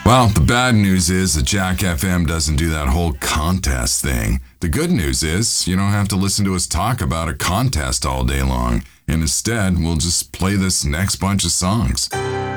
Well, the bad news is that Jack FM doesn't do that whole contest thing. The good news is you don't have to listen to us talk about a contest all day long. And instead, we'll just play this next bunch of songs.